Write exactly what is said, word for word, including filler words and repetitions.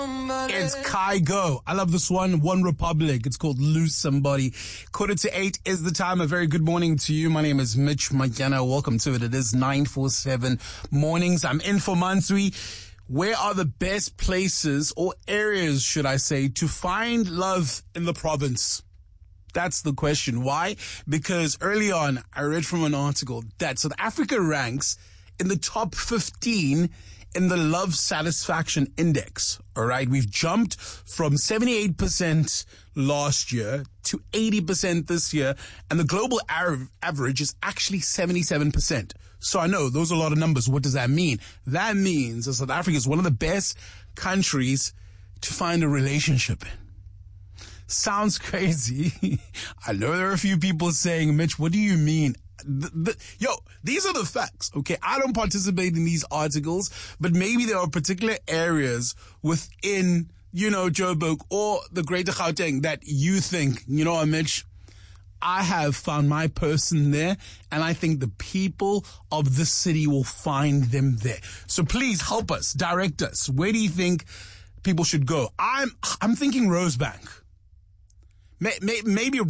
It's Kygo. I love this one. One Republic. It's called Lose Somebody. Quarter to eight is the time. A very good morning to you. My name is Mitch Magyana. Welcome to it. It is nine forty-seven mornings. I'm in for Mansui. Where are the best places or areas, should I say, to find love in the province? That's the question. Why? Because early on, I read from an article that South Africa ranks in the top fifteen in the Love Satisfaction Index. All right. We've jumped from seventy-eight percent last year to eighty percent this year. And the global av- average is actually seventy-seven percent. So I know those are a lot of numbers. What does that mean? That means that South Africa is one of the best countries to find a relationship in. Sounds crazy. I know there are a few people saying, Mitch, what do you mean? The, the, yo, these are the facts, okay? I don't participate in these articles, but maybe there are particular areas within, you know, Joburg or the Greater Gauteng that you think, you know what, Mitch, I have found my person there, and I think the people of this city will find them there. So please help us, direct us. Where do you think people should go? I'm, I'm thinking Rosebank. May, may, maybe